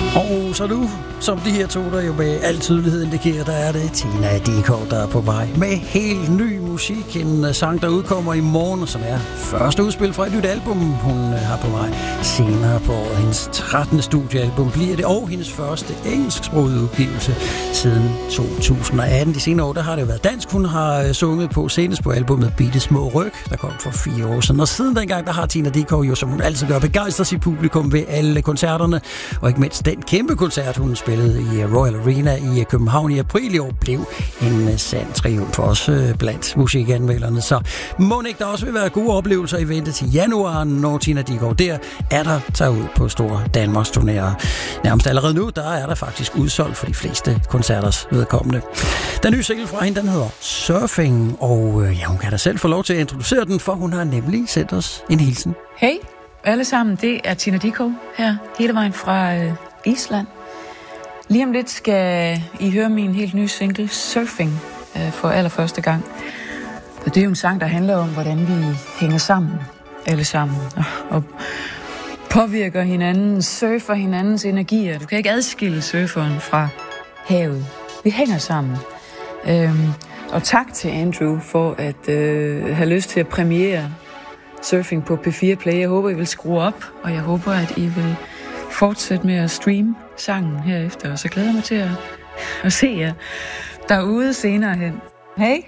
Og så nu, som de her to, der jo med al tydelighed indikerer, der er det Tina Dickow, der er på vej med helt ny musik. En sang, der udkommer i morgen, som er første udspil fra et nyt album, hun har på vej senere på året. Hendes 13. studiealbum bliver det, og hendes første engelsksprogede udgivelse siden 2018. De senere år, der har det jo været dansk. Hun har sunget på senest på albumet Bitte Små Ryg, der kom for 4 år siden. Og siden dengang, der har Tina Dickow jo, som hun altid gør, begejstret sit publikum ved alle koncerterne, og ikke mindst den kæmpe koncert, hun spillede i Royal Arena i København i april i år, blev en sand triumf for os blandt musikanmelderne. Så må ikke der også vil være gode oplevelser i vente til januar, når Tina Dickow der er der tager ud på store Danmarks turnéer. Nærmest allerede nu, der er der faktisk udsolgt for de fleste koncerters vedkommende. Den nye single fra hende, den hedder Surfing, og ja, hun kan da selv få lov til at introducere den, for hun har nemlig sendt os en hilsen. Hej alle sammen, det er Tina Dickow her, hele vejen fra Island. Lige om lidt skal I høre min helt nye single, Surfing, for allerførste gang. Og det er jo en sang, der handler om, hvordan vi hænger sammen, alle sammen, og påvirker hinanden, surfer hinandens energier. Du kan ikke adskille surferen fra havet. Vi hænger sammen. Og tak til Andrew for at have lyst til at premiere Surfing på P4 Play. Jeg håber, I vil skrue op, og jeg håber, at I vil fortsætte med at streame sangen herefter. Og så glæder jeg mig til at se jer derude senere hen. Hej!